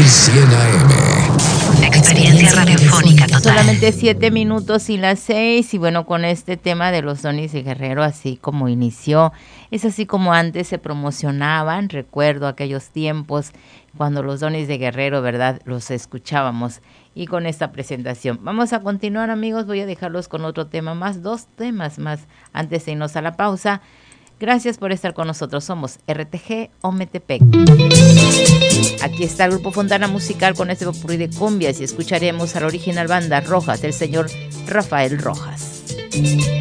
1100 AM. Experiencia radiofónica total. Solamente 7 minutos y las 6. Y bueno, con este tema de los dones de Guerrero, así como inició, es así como antes se promocionaban. Recuerdo aquellos tiempos cuando los dones de Guerrero, ¿verdad?, los escuchábamos. Y con esta presentación vamos a continuar, amigos. Voy a dejarlos con otro tema más, 2 temas más antes de irnos a la pausa. Gracias por estar con nosotros. Somos RTG Ometepec. Aquí está el Grupo Fontana Musical con este popurrí de cumbias y escucharemos a la original banda Rojas del señor Rafael Rojas.